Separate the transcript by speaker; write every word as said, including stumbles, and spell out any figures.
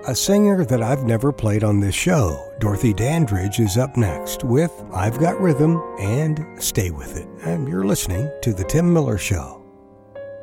Speaker 1: A singer that I've never played on this show, Dorothy Dandridge, is up next with I've Got Rhythm and Stay With It. And you're listening to The Tim Miller Show.